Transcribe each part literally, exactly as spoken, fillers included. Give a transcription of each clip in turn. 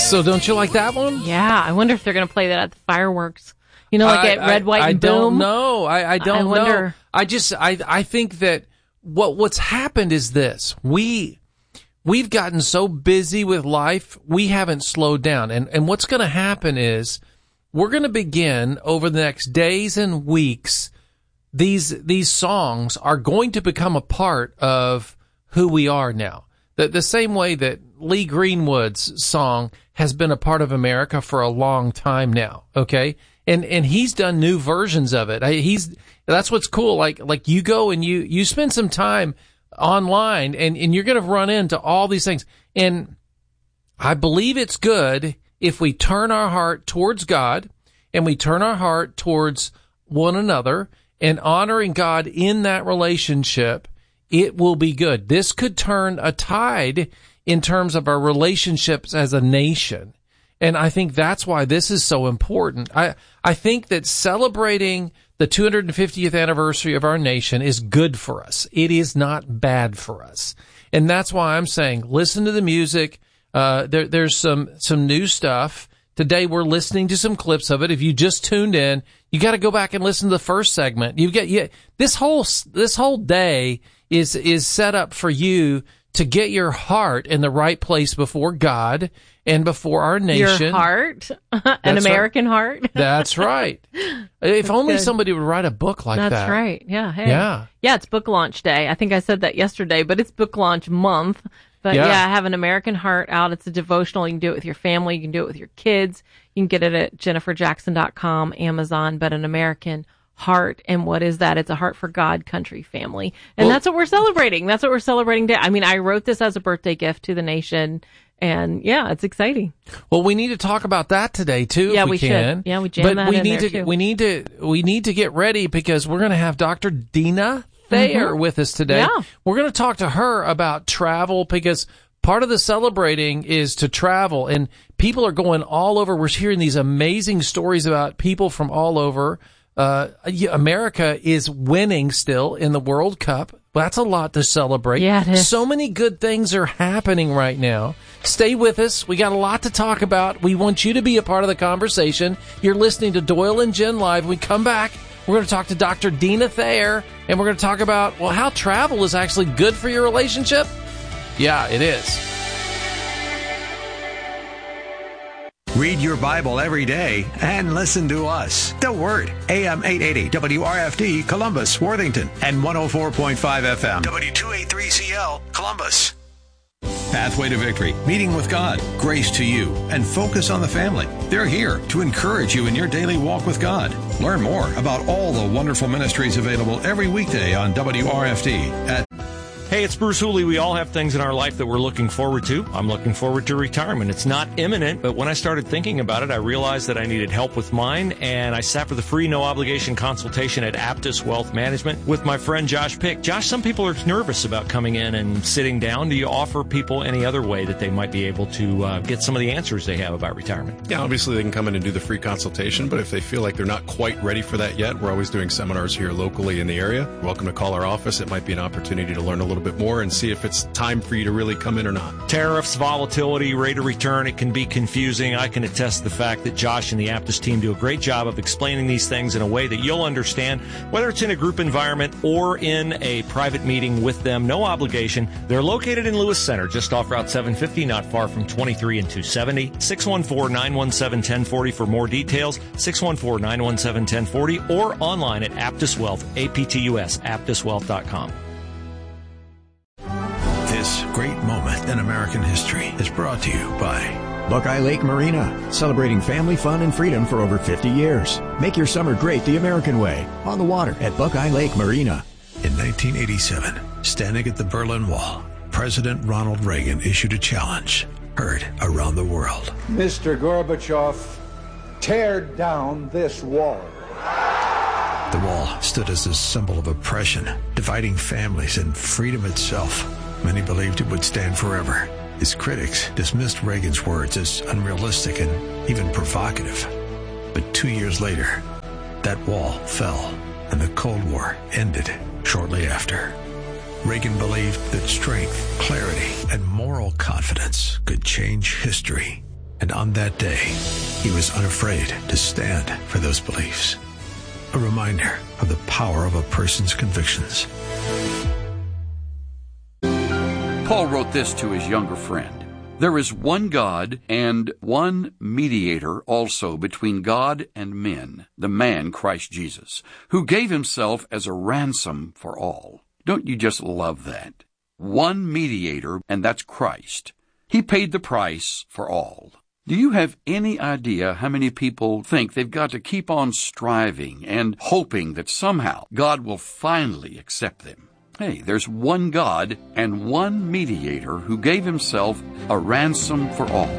So don't you like that one? Yeah, I wonder if they're going to play that at the fireworks. You know, like I, at Red, I, White, I and don't Boom? know. I, I don't I wonder. know. I just, I, I think that what, what's happened is this. We, we've gotten so busy with life, we haven't slowed down. And, and what's going to happen is we're going to begin over the next days and weeks. These, these songs are going to become a part of who we are now. The, the same way that Lee Greenwood's song has been a part of America for a long time now, okay? And and he's done new versions of it. I, he's that's what's cool. Like like you go and you you spend some time online, and, and you're going to run into all these things. And I believe it's good if we turn our heart towards God and we turn our heart towards one another and honoring God in that relationship. It will be good. This could turn a tide in terms of our relationships as a nation. And I think that's why this is so important. I, I think that celebrating the two hundred fiftieth anniversary of our nation is good for us. It is not bad for us. And that's why I'm saying, listen to the music. Uh, there, there's some, some new stuff. Today we're listening to some clips of it. If you just tuned in, you got to go back and listen to the first segment. You've got, yeah, this whole, this whole day is, is set up for you to get your heart in the right place before God and before our nation. Your heart? An American right. heart? That's right. If That's only good. somebody would write a book like That's that. That's right. Yeah. Hey. Yeah. Yeah, it's book launch day. I think I said that yesterday, but it's book launch month. But yeah. yeah, have An American Heart out. It's a devotional. You can do it with your family. You can do it with your kids. You can get it at jennifer jackson dot com, Amazon, but An American Heart. And what is that? It's a heart for God, country, family. And well, that's what we're celebrating. That's what we're celebrating today. I mean, I wrote this as a birthday gift to the nation. And yeah, it's exciting. Well, we need to talk about that today too, yeah, if we, we can. Should. Yeah, we jam but that we in need there to too. we need to we need to get ready because we're going to have Doctor Dina Thayer mm-hmm. with us today. Yeah. We're going to talk to her about travel because part of the celebrating is to travel, and people are going all over. We're hearing these amazing stories about people from all over. Uh, America is winning still in the World Cup. That's a lot to celebrate. Yeah, it is. So many good things are happening right now. Stay with us. We got a lot to talk about. We want you to be a part of the conversation. You're listening to Doyle and Jen Live. When we come back, we're going to talk to Doctor Dina Thayer, and we're going to talk about, well, how travel is actually good for your relationship. Yeah, it is. Read your Bible every day and listen to us. The Word, A M eight eighty, W R F D, Columbus, Worthington, and one oh four point five F M, W two eighty-three C L, Columbus. Pathway to Victory, Meeting with God, Grace to You, and Focus on the Family. They're here to encourage you in your daily walk with God. Learn more about all the wonderful ministries available every weekday on W R F D at Hey, it's Bruce Hooley. We all have things in our life that we're looking forward to. I'm looking forward to retirement. It's not imminent, but when I started thinking about it, I realized that I needed help with mine, and I sat for the free, no-obligation consultation at Aptus Wealth Management with my friend Josh Pick. Josh, some people are nervous about coming in and sitting down. Do you offer people any other way that they might be able to uh, get some of the answers they have about retirement? Yeah, obviously they can come in and do the free consultation, but if they feel like they're not quite ready for that yet, we're always doing seminars here locally in the area. You're welcome to call our office. It might be an opportunity to learn a little bit more and see if it's time for you to really come in or not. Tariffs, volatility, rate of return, it can be confusing. I can attest to the fact that Josh and the Aptus team do a great job of explaining these things in a way that you'll understand, whether it's in a group environment or in a private meeting with them. No obligation. They're located in Lewis Center, just off Route seven fifty, not far from twenty-three and two seventy. six one four, nine one seven, one zero four zero for more details. six one four, nine one seven, one zero four zero or online at Aptus Wealth, A P T U S, aptus wealth dot com. This great moment in American history is brought to you by Buckeye Lake Marina, celebrating family fun and freedom for over fifty years. Make your summer great the American way, on the water at Buckeye Lake Marina. In nineteen eighty-seven, standing at the Berlin Wall, President Ronald Reagan issued a challenge heard around the world. Mister Gorbachev, tear down this wall. The wall stood as a symbol of oppression, dividing families and freedom itself. Many believed it would stand forever. His critics dismissed Reagan's words as unrealistic and even provocative. But two years later, that wall fell, and the Cold War ended shortly after. Reagan believed that strength, clarity, and moral confidence could change history. And on that day, he was unafraid to stand for those beliefs. A reminder of the power of a person's convictions. Paul wrote this to his younger friend. There is one God and one mediator also between God and men, the man Christ Jesus, who gave himself as a ransom for all. Don't you just love that? One mediator, and that's Christ. He paid the price for all. Do you have any idea how many people think they've got to keep on striving and hoping that somehow God will finally accept them? Hey, there's one God and one mediator who gave himself a ransom for all.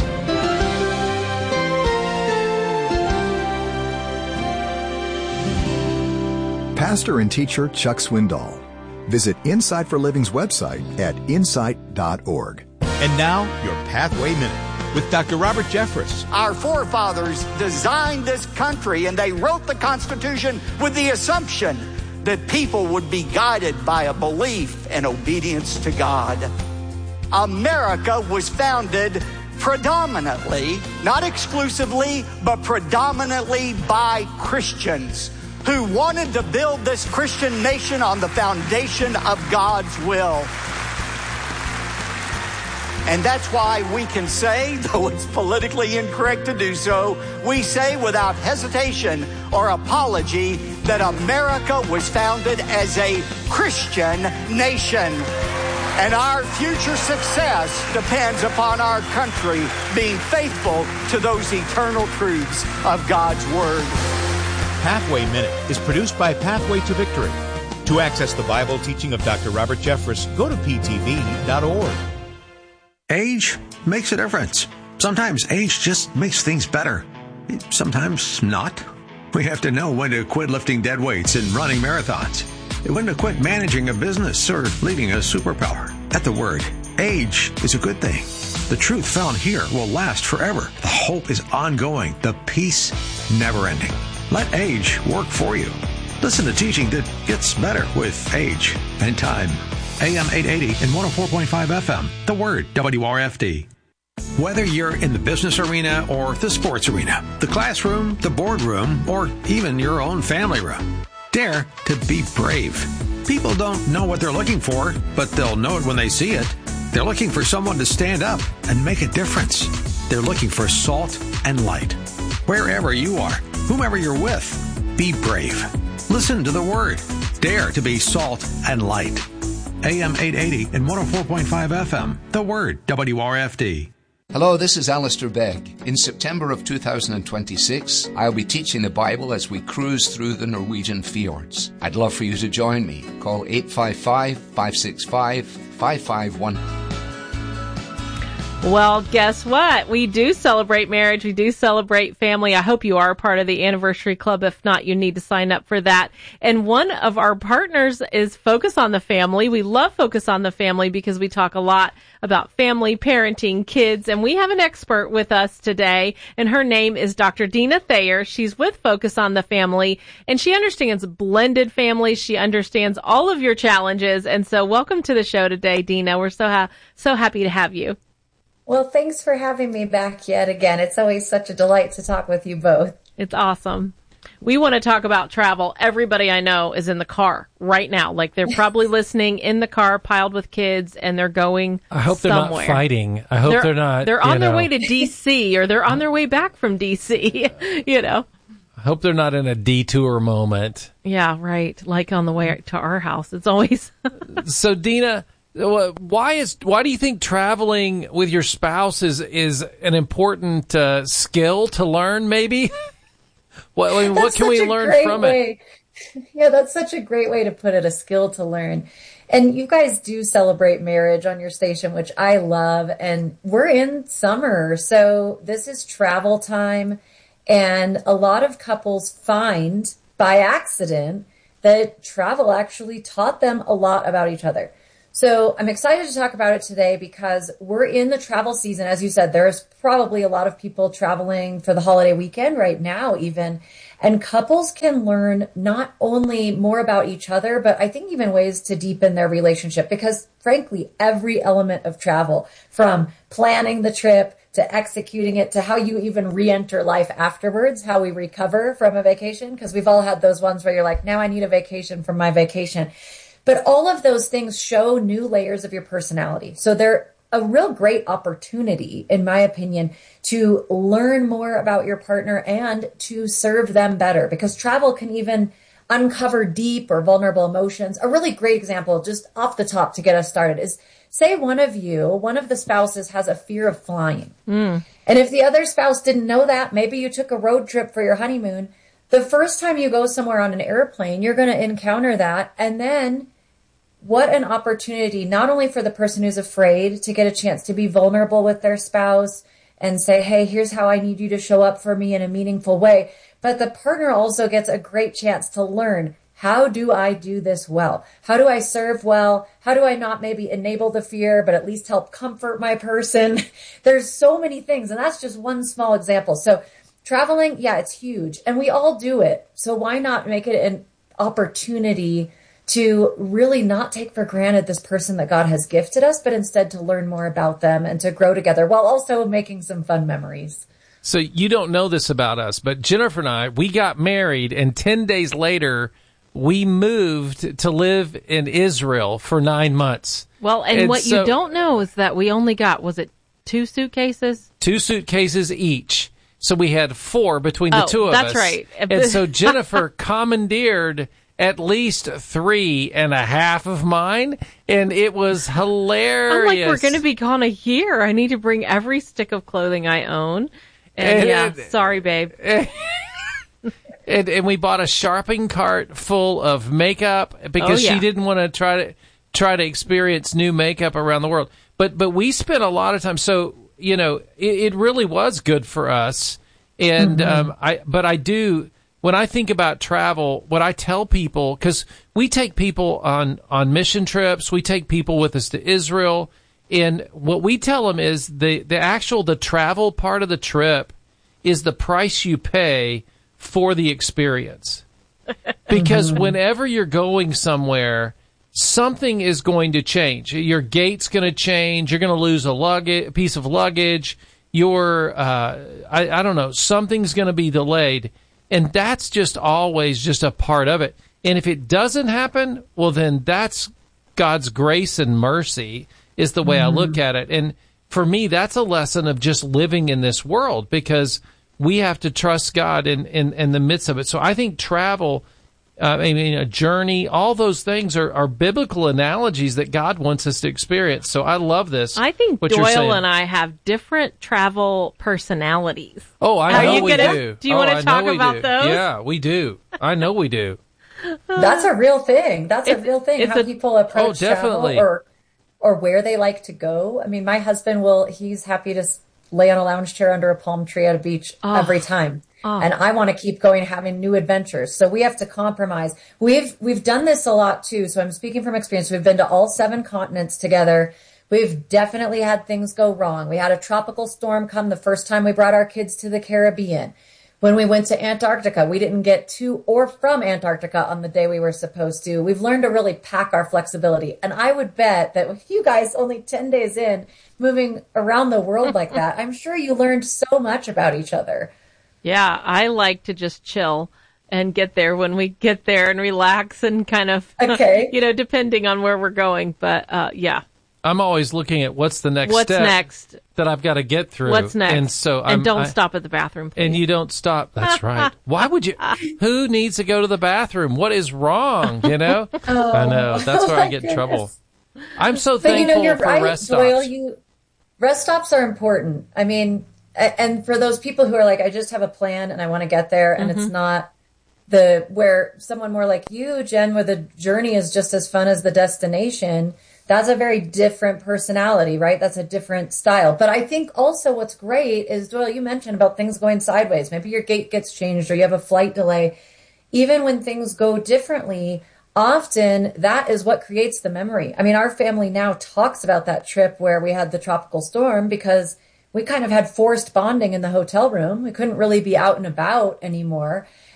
Pastor and teacher Chuck Swindoll. Visit Insight for Living's website at insight dot org. And now, your Pathway Minute with Doctor Robert Jeffress. Our forefathers designed this country, and they wrote the Constitution with the assumption that people would be guided by a belief and obedience to God. America was founded predominantly, not exclusively, but predominantly by Christians who wanted to build this Christian nation on the foundation of God's will. And that's why we can say, though it's politically incorrect to do so, we say without hesitation or apology that America was founded as a Christian nation. And our future success depends upon our country being faithful to those eternal truths of God's Word. Pathway Minute is produced by Pathway to Victory. To access the Bible teaching of Doctor Robert Jeffress, go to p t v dot org. Age makes a difference. Sometimes age just makes things better. Sometimes not. We have to know when to quit lifting dead weights and running marathons. When to quit managing a business or leading a superpower. At the Word, age is a good thing. The truth found here will last forever. The hope is ongoing. The peace never-ending. Let age work for you. Listen to teaching that gets better with age and time. A M eight eighty and one oh four point five F M. The Word, W R F D. Whether you're in the business arena or the sports arena, the classroom, the boardroom, or even your own family room, dare to be brave. People don't know what they're looking for, but they'll know it when they see it. They're looking for someone to stand up and make a difference. They're looking for salt and light. Wherever you are, whomever you're with, be brave. Listen to the Word. Dare to be salt and light. A M eight eighty and one oh four point five F M. The Word, W R F D. Hello, this is Alistair Begg. In September of two thousand twenty-six, I'll be teaching the Bible as we cruise through the Norwegian fjords. I'd love for you to join me. Call eight five five, five six five, five five one. Well, guess what? We do celebrate marriage. We do celebrate family. I hope you are a part of the Anniversary Club. If not, you need to sign up for that. And one of our partners is Focus on the Family. We love Focus on the Family because we talk a lot about family, parenting, kids, and we have an expert with us today, and her name is Doctor Dina Thayer. She's with Focus on the Family, and she understands blended families. She understands all of your challenges, and so welcome to the show today, Dina. We're so ha- so happy to have you. Well, thanks for having me back yet again. It's always such a delight to talk with you both. It's awesome. We want to talk about travel. Everybody I know is in the car right now. Like they're probably listening in the car, piled with kids, and they're going I hope somewhere. They're not fighting. I hope they're, they're not. They're on their know. way to D C or they're on their way back from D C, you know. I hope they're not in a detour moment. Yeah, right. Like on the way to our house. It's always. So, Dina, why is why do you think traveling with your spouse is is an important uh, skill to learn? Maybe. What, I mean, what can we learn from way. it? Yeah, that's such a great way to put it. A skill to learn. And you guys do celebrate marriage on your station, which I love. And we're in summer, so this is travel time. And a lot of couples find by accident that travel actually taught them a lot about each other. So I'm excited to talk about it today because we're in the travel season. As you said, there's probably a lot of people traveling for the holiday weekend right now even. And couples can learn not only more about each other, but I think even ways to deepen their relationship because frankly, every element of travel, from planning the trip to to executing it to how you even re-enter life afterwards, how we recover from a vacation. Because we've all had those ones where you're like, now I need a vacation from my vacation. But all of those things show new layers of your personality. So they're a real great opportunity, in my opinion, to learn more about your partner and to serve them better, because travel can even uncover deep or vulnerable emotions. A really great example, just off the top to get us started, is say one of you, one of the spouses has a fear of flying. Mm. And if the other spouse didn't know that, maybe you took a road trip for your honeymoon. The first time you go somewhere on an airplane, you're going to encounter that. And then what an opportunity, not only for the person who's afraid to get a chance to be vulnerable with their spouse and say, hey, here's how I need you to show up for me in a meaningful way. But the partner also gets a great chance to learn, how do I do this well? How do I serve well? How do I not maybe enable the fear, but at least help comfort my person? There's so many things. And that's just one small example. So traveling, yeah, it's huge. And we all do it. So why not make it an opportunity to really not take for granted this person that God has gifted us, but instead to learn more about them and to grow together while also making some fun memories. So you don't know this about us, but Jennifer and I, we got married, and ten days later, we moved to live in Israel for nine months. Well, and, and what so, you don't know is that we only got, was it two suitcases? Two suitcases each. So we had four between the oh, two of that's us. That's right. And so Jennifer commandeered at least three and a half of mine, and it was hilarious. I'm like, we're going to be gone a year. I need to bring every stick of clothing I own. And, and yeah, and, sorry, babe. And, and, and we bought a shopping cart full of makeup because oh, yeah. she didn't want to try to try to experience new makeup around the world. But but we spent a lot of time. So you know, it, it really was good for us. And mm-hmm. um, I but I do. When I think about travel, what I tell people, because we take people on, on mission trips, we take people with us to Israel, and what we tell them is the, the actual, the travel part of the trip is the price you pay for the experience. Because mm-hmm. whenever you're going somewhere, something is going to change. Your gate's going to change. You're going to lose a luggage, a piece of luggage. Your, uh, I, I don't know, something's going to be delayed. And that's just always just a part of it. And if it doesn't happen, well, then that's God's grace and mercy is the way mm-hmm. I look at it. And for me, that's a lesson of just living in this world, because we have to trust God in, in, in the midst of it. So I think travel, uh, I mean, a journey, all those things are, are biblical analogies that God wants us to experience. So I love this. I think Doyle and I have different travel personalities. Oh, I know we gonna, do. Do you oh, want to talk about do. those? Yeah, we do. I know we do. That's a real thing. That's it's, a real thing. How a, people approach oh, definitely. travel or or where they like to go. I mean, my husband will, he's happy to lay on a lounge chair under a palm tree at a beach oh. every time. Oh. And I want to keep going, having new adventures. So we have to compromise. We've, we've done this a lot too. So I'm speaking from experience. We've been to all seven continents together. We've definitely had things go wrong. We had a tropical storm come the first time we brought our kids to the Caribbean. When we went to Antarctica, we didn't get to or from Antarctica on the day we were supposed to. We've learned to really pack our flexibility. And I would bet that with you guys only ten days in, moving around the world like that, I'm sure you learned so much about each other. Yeah, I like to just chill and get there when we get there and relax and kind of, okay. you know, depending on where we're going. But uh, yeah. I'm always looking at what's the next what's step next? that I've got to get through. What's next? And so I'm, and don't I, stop at the bathroom, please. And you don't stop. That's right. Why would you? Who needs to go to the bathroom? What is wrong? You know? oh, I know. That's where oh I get in goodness. trouble. I'm so but, thankful you know, you're for right, rest Doyle, stops. You, rest stops are important. I mean, and for those people who are like, I just have a plan and I want to get there, and mm-hmm. it's not the where someone more like you, Jen, where the journey is just as fun as the destination. That's a very different personality, right? That's a different style. But I think also what's great is, Doyle, you mentioned about things going sideways. Maybe your gate gets changed or you have a flight delay. Even when things go differently, often that is what creates the memory. I mean, our family now talks about that trip where we had the tropical storm because we kind of had forced bonding in the hotel room. We couldn't really be out and about anymore.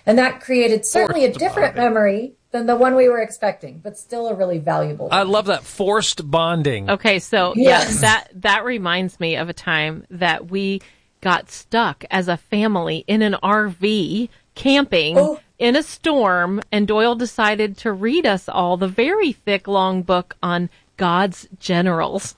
And that created certainly Forced a different bonding. memory than the one we were expecting, but still a really valuable one. I love that forced bonding. Okay, so Yes. yeah, that that reminds me of a time that we got stuck as a family in an R V camping Oh. in a storm, and Doyle decided to read us all the very thick, long book on God's generals.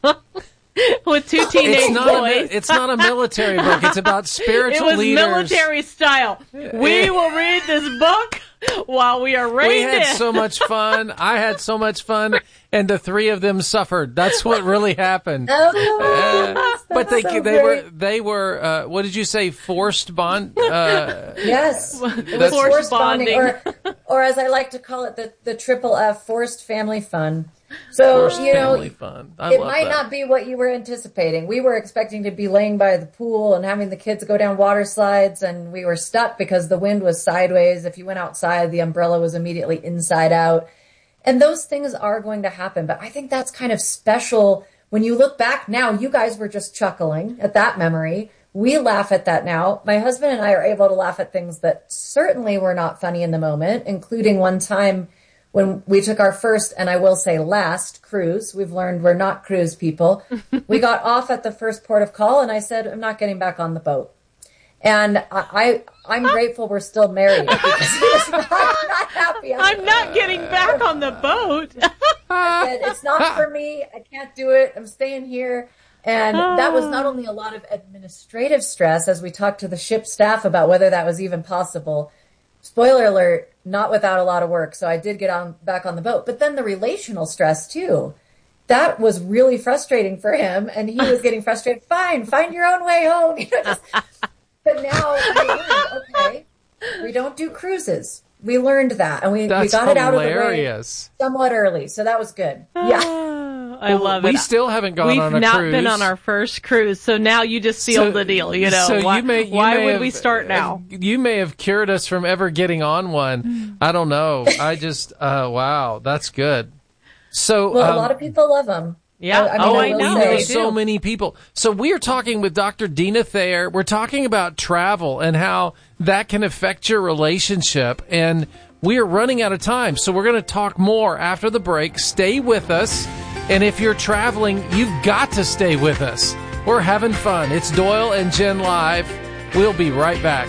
With two teenage It's not, a, boys. it's not a military book. It's about spiritual It was leaders. military style. We will read this book while we are We reined had in. so much fun. I had so much fun, and the three of them suffered. That's what really happened. Oh, Uh, that's but they so they were great. they were uh, what did you say? Forced bond. Uh, Yes, it was That's- forced bonding, bonding. or, or as I like to call it, the, the triple F, forced family fun. So, forced you know, family fun. I it love might that. not be what you were anticipating. We were expecting to be laying by the pool and having the kids go down water slides, and we were stuck because the wind was sideways. If you went outside, the umbrella was immediately inside out. And those things are going to happen. But I think that's kind of special. When you look back now, you guys were just chuckling at that memory. We laugh at that now. My husband and I are able to laugh at things that certainly were not funny in the moment, including one time when we took our first, and I will say last, cruise. We've learned we're not cruise people. We got off at the first port of call, and I said, I'm not getting back on the boat. And I, I, I'm grateful we're still married because he was not, not happy. I I'm not getting back on the boat. I said, it's not for me. I can't do it. I'm staying here. And that was not only a lot of administrative stress as we talked to the ship staff about whether that was even possible. Spoiler alert, not without a lot of work. So I did get on back on the boat. But then the relational stress too. That was really frustrating for him. And he was getting frustrated. Fine, find your own way home. You know, just, but now we learned, okay, we don't do cruises. We learned that. And we, we That's got it out of the way hilarious. somewhat early. So that was good. Yeah. I love we it. still haven't gone We've on a not cruise. been on our first cruise, so now you just sealed So- the deal. You know, so why, you may, you why may would have- we start now? You may have cured us from ever getting on one. I don't know. I just, uh, wow, that's good. So, Well, um, a lot of people love them. Yeah. I, I mean, Oh, I I will know. we say- know They so do. many people. So we are talking with Doctor Dina Thayer. We're talking about travel and how that can affect your relationship. And we are running out of time. So we're going to talk more after the break. Stay with us. And if you're traveling, you've got to stay with us. We're having fun. It's Doyle and Jen Live. We'll be right back.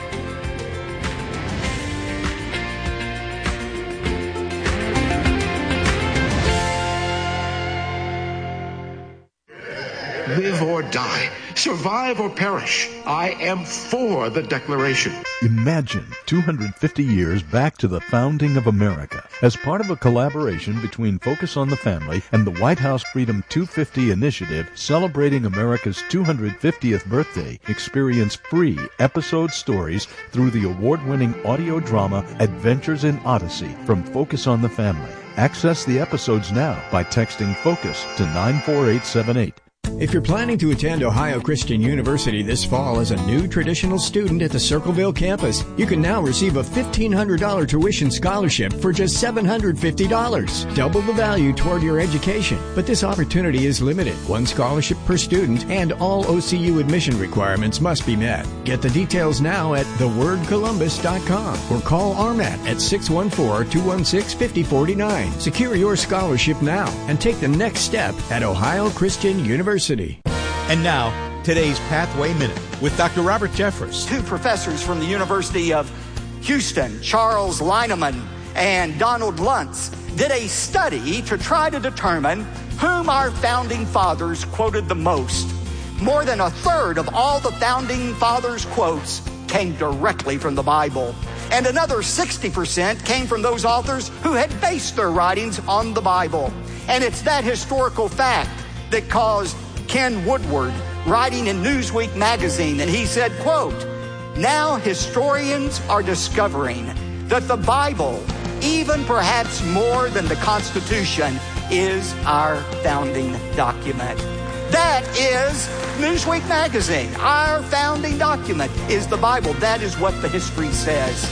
Live or die, survive or perish, I am for the Declaration. Imagine two hundred fifty years back to the founding of America. As part of a collaboration between Focus on the Family and the White House Freedom two fifty initiative celebrating America's two hundred fiftieth birthday, experience free episode stories through the award-winning audio drama Adventures in Odyssey from Focus on the Family. Access the episodes now by texting FOCUS to nine four eight seven eight. If you're planning to attend Ohio Christian University this fall as a new traditional student at the Circleville campus, you can now receive a fifteen hundred dollars tuition scholarship for just seven hundred fifty dollars. Double the value toward your education. But this opportunity is limited. One scholarship per student and all O C U admission requirements must be met. Get the details now at the word columbus dot com or call R M A T at six one four, two one six, five zero four nine. Secure your scholarship now and take the next step at Ohio Christian University. And now, today's Pathway Minute with Doctor Robert Jeffress. Two professors from the University of Houston, Charles Lineman and Donald Luntz, did a study to try to determine whom our founding fathers quoted the most. More than a third of all the founding fathers' quotes came directly from the Bible. And another sixty percent came from those authors who had based their writings on the Bible. And it's that historical fact that caused Ken Woodward writing in Newsweek magazine, and he said, quote, "Now historians are discovering that the Bible, even perhaps more than the Constitution, is our founding document." That is Newsweek magazine. Our founding document is the Bible. That is what the history says.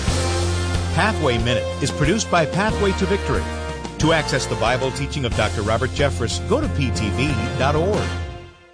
Pathway Minute is produced by Pathway to Victory. To access the Bible teaching of Doctor Robert Jeffress, go to p t v dot org.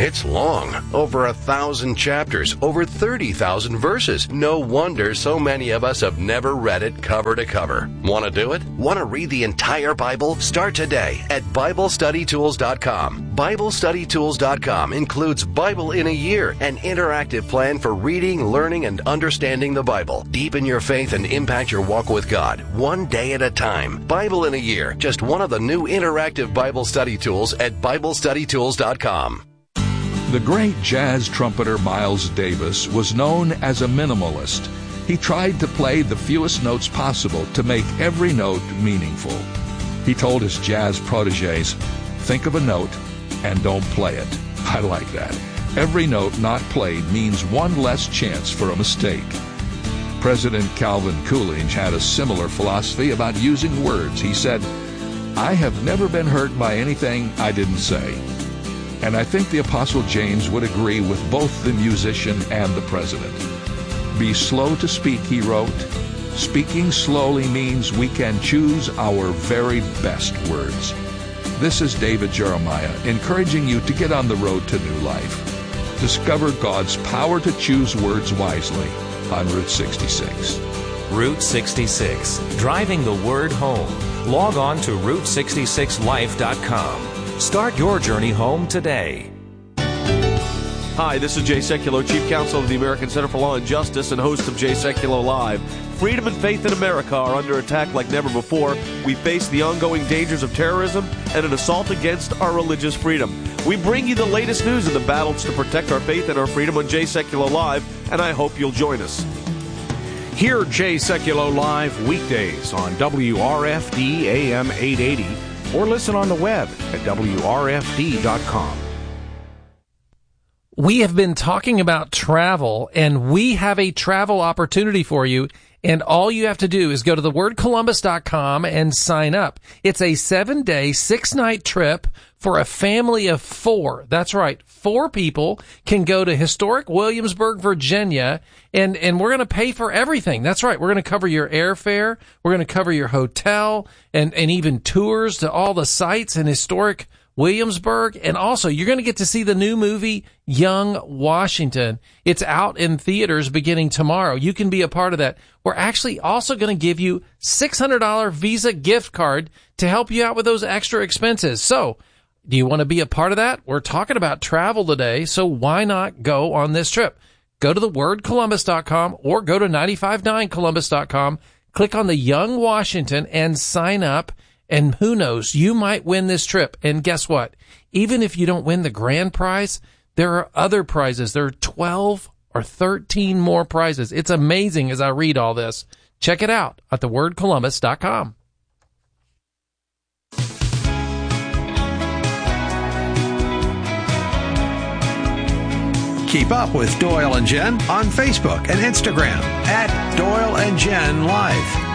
It's long, over a thousand chapters, over thirty thousand verses. No wonder so many of us have never read it cover to cover. Want to do it? Want to read the entire Bible? Start today at Bible Study Tools dot com. Bible Study Tools dot com includes Bible in a Year, an interactive plan for reading, learning, and understanding the Bible. Deepen your faith and impact your walk with God, one day at a time. Bible in a Year, just one of the new interactive Bible study tools at Bible Study Tools dot com. The great jazz trumpeter Miles Davis was known as a minimalist. He tried to play the fewest notes possible to make every note meaningful. He told his jazz protégés, think of a note and don't play it. I like that. Every note not played means one less chance for a mistake. President Calvin Coolidge had a similar philosophy about using words. He said, I have never been hurt by anything I didn't say. And I think the Apostle James would agree with both the musician and the president. Be slow to speak, he wrote. Speaking slowly means we can choose our very best words. This is David Jeremiah, encouraging you to get on the road to new life. Discover God's power to choose words wisely on Route sixty-six. Route sixty-six, driving the word home. Log on to route sixty-six life dot com. Start your journey home today. Hi, this is Jay Sekulow, Chief Counsel of the American Center for Law and Justice and host of Jay Sekulow Live. Freedom and faith in America are under attack like never before. We face the ongoing dangers of terrorism and an assault against our religious freedom. We bring you the latest news in the battles to protect our faith and our freedom on Jay Sekulow Live, and I hope you'll join us. Hear Jay Sekulow Live weekdays on W R F D A M eight eighty or listen on the web at W R F D dot com. We have been talking about travel, and we have a travel opportunity for you. And all you have to do is go to the word columbus dot com and sign up. It's a seven-day, six-night trip for a family of four. That's right. Four people can go to historic Williamsburg, Virginia, and, and we're going to pay for everything. That's right. We're going to cover your airfare. We're going to cover your hotel and, and even tours to all the sites in historic Williamsburg. And also, you're going to get to see the new movie, Young Washington. It's out in theaters beginning tomorrow. You can be a part of that. We're actually also going to give you six hundred dollars Visa gift card to help you out with those extra expenses. So, do you want to be a part of that? We're talking about travel today, so why not go on this trip? Go to the word columbus dot com or go to nine five nine columbus dot com, click on the Young Washington and sign up. And who knows, you might win this trip. And guess what? Even if you don't win the grand prize, there are other prizes. There are twelve or thirteen more prizes. It's amazing as I read all this. Check it out at the word columbus dot com. Keep up with Doyle and Jen on Facebook and Instagram at Doyle and Jen Live.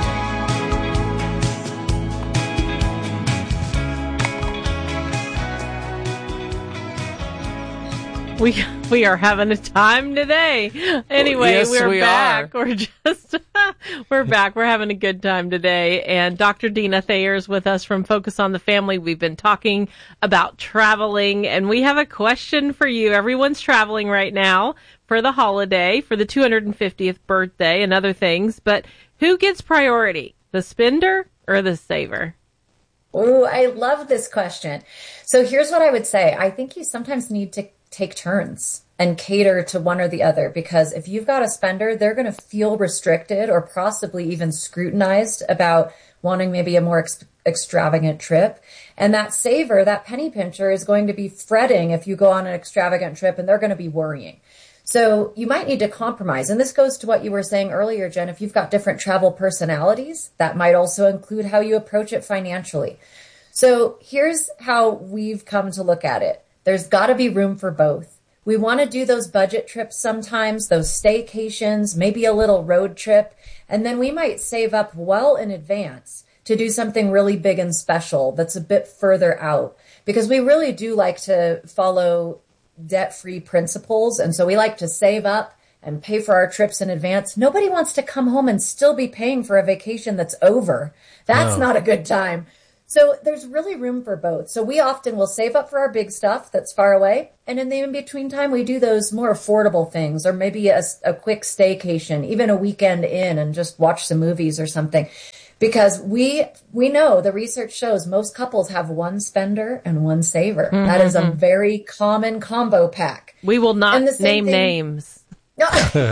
We we are having a time today. Anyway, yes, we're we back. Are. We're just we're back. We're having a good time today. And Doctor Dina Thayer is with us from Focus on the Family. We've been talking about traveling, and we have a question for you. Everyone's traveling right now for the holiday, for the two hundred fiftieth birthday and other things. But who gets priority, the spender or the saver? Oh, I love this question. So here's what I would say. I think you sometimes need to take turns and cater to one or the other, because if you've got a spender, they're going to feel restricted or possibly even scrutinized about wanting maybe a more ex- extravagant trip. And that saver, that penny pincher, is going to be fretting if you go on an extravagant trip, and they're going to be worrying. So you might need to compromise. And this goes to what you were saying earlier, Jen. If you've got different travel personalities, that might also include how you approach it financially. So here's how we've come to look at it. There's got to be room for both. We want to do those budget trips sometimes, those staycations, maybe a little road trip, and then we might save up well in advance to do something really big and special that's a bit further out, because we really do like to follow debt-free principles, and so we like to save up and pay for our trips in advance. Nobody wants to come home and still be paying for a vacation that's over. That's No. not a good time. So there's really room for both. So we often will save up for our big stuff that's far away. And in the in-between time, we do those more affordable things, or maybe a, a quick staycation, even a weekend in and just watch some movies or something. Because we we know the research shows most couples have one spender and one saver. Mm-hmm. That is a very common combo pack. We will not name thing, names. No.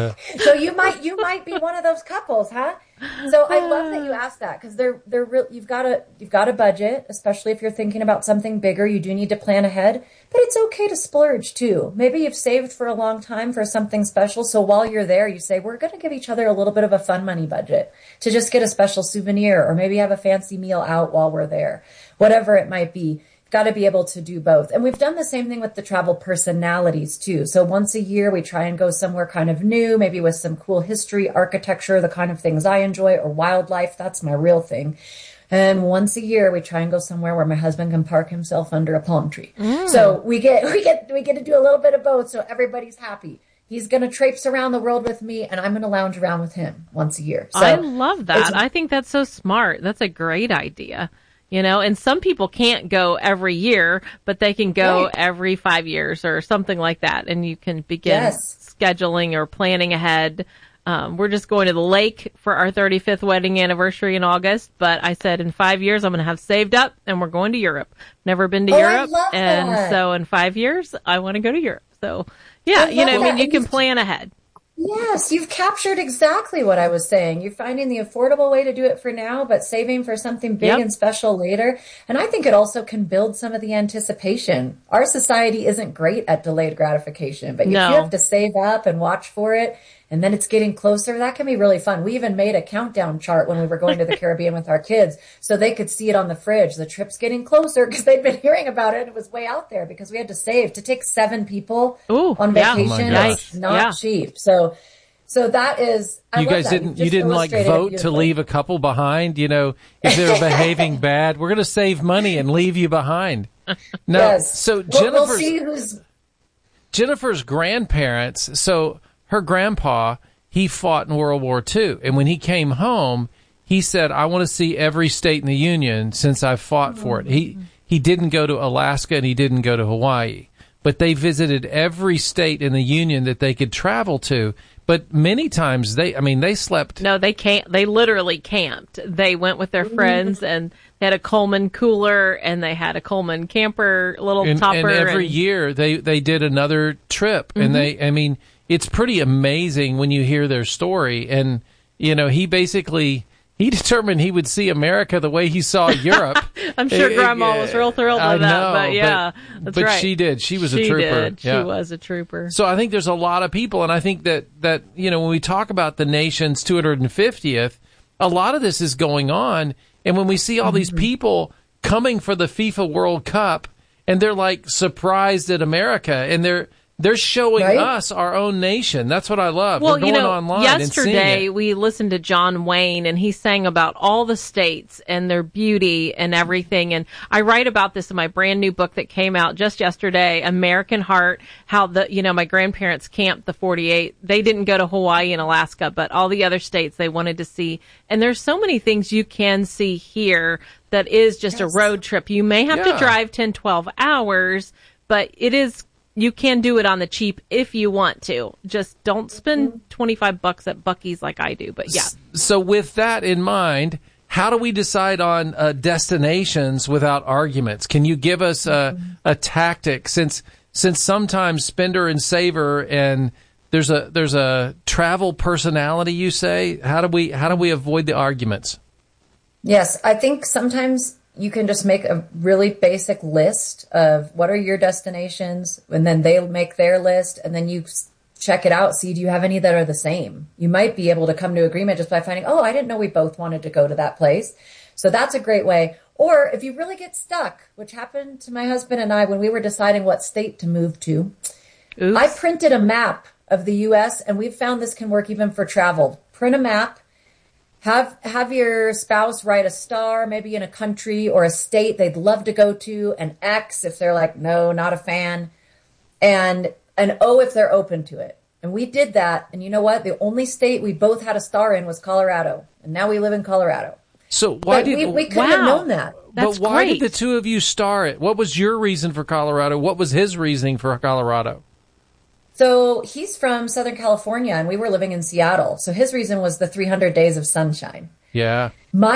So you might you might be one of those couples, huh? So I love that you asked that, because they're they're real. You've got to you've got a budget, especially if you're thinking about something bigger. You do need to plan ahead, but it's okay to splurge too. Maybe you've saved for a long time for something special, so while you're there, you say, we're going to give each other a little bit of a fun money budget to just get a special souvenir, or maybe have a fancy meal out while we're there. Whatever it might be. Got to be able to do both. And we've done the same thing with the travel personalities too. So once a year, we try and go somewhere kind of new, maybe with some cool history, architecture, the kind of things I enjoy, or wildlife. That's my real thing. And once a year, we try and go somewhere where my husband can park himself under a palm tree. Mm. So we get, we get, we get to do a little bit of both. So everybody's happy. He's going to traipse around the world with me, and I'm going to lounge around with him once a year. So I love that. I think that's so smart. That's a great idea. You know, and some people can't go every year, but they can go right. every five years or something like that. And you can begin yes. scheduling or planning ahead. Um, we're just going to the lake for our thirty-fifth wedding anniversary in August. But I said in five years, I'm going to have saved up and we're going to Europe. Never been to oh, Europe. I love and that. So in five years, I want to go to Europe. So, yeah, you know, I mean, you can plan ahead. Yes, you've captured exactly what I was saying. You're finding the affordable way to do it for now, but saving for something big yep. and special later. And I think it also can build some of the anticipation. Our society isn't great at delayed gratification, but no. if you have to save up and watch for it, and then it's getting closer, that can be really fun. We even made a countdown chart when we were going to the Caribbean with our kids, so they could see it on the fridge. The trip's getting closer, because they'd been hearing about it, and it was way out there because we had to save. To take seven people Ooh, on vacation yeah. is not yeah. cheap. So, so that is, I you love guys that. didn't, you didn't like vote to leave a couple behind, you know, if they're behaving bad, we're going to save money and leave you behind. No, yes. so we'll, Jennifer's, we'll see who's... Jennifer's grandparents, so her grandpa, he fought in World War Two. And when he came home, he said, I want to see every state in the Union since I fought for it. He, he didn't go to Alaska and he didn't go to Hawaii, but they visited every state in the Union that they could travel to. But many times they, I mean, they slept. No, they can't. They literally camped. They went with their friends and they had a Coleman cooler and they had a Coleman camper, little and, topper. And every and, year they, they did another trip. Mm-hmm. And they, I mean, it's pretty amazing when you hear their story. And, you know, he basically, he determined he would see America the way he saw Europe. I'm sure it, Grandma it, was real thrilled with that, know, but yeah, but, that's but right. she did. She was she a trooper. Did. Yeah. She was a trooper. So I think there's a lot of people, and I think that, that, you know, when we talk about the nation's two hundred fiftieth, a lot of this is going on. And when we see all mm-hmm. these people coming for the FIFA World Cup, and they're like surprised at America, and they're, They're showing right? us our own nation. That's what I love. Well, We're going you know, online yesterday and we listened to John Wayne, and he sang about all the states and their beauty and everything. And I write about this in my brand new book that came out just yesterday, American Heart, how the, you know, my grandparents camped the forty-eight. They didn't go to Hawaii and Alaska, but all the other states they wanted to see. And there's so many things you can see here that is just yes. a road trip. You may have yeah. to drive ten, twelve hours, but it is, you can do it on the cheap if you want to. Just don't spend twenty-five bucks at Buc-ee's like I do, but yeah. So with that in mind, how do we decide on uh, destinations without arguments? Can you give us a, a tactic, since since sometimes spender and saver, and there's a there's a travel personality, you say? How do we how do we avoid the arguments? Yes, I think sometimes you can just make a really basic list of what are your destinations, and then they'll make their list, and then you check it out, see, do you have any that are the same? You might be able to come to agreement just by finding, oh, I didn't know we both wanted to go to that place. So that's a great way. Or if you really get stuck, which happened to my husband and I when we were deciding what state to move to, Oops. I printed a map of the U S, and we've found this can work even for travel. Print a map. Have have your spouse write a star, maybe in a country or a state they'd love to go to, an X if they're like, no, not a fan, and an O if they're open to it. And we did that, and you know what? The only state we both had a star in was Colorado, and now we live in Colorado. So why but did we, we couldn't wow. have known that? That's but why great. did the two of you star it? What was your reason for Colorado? What was his reasoning for Colorado? So he's from Southern California, and we were living in Seattle. So his reason was the three hundred days of sunshine. Yeah. My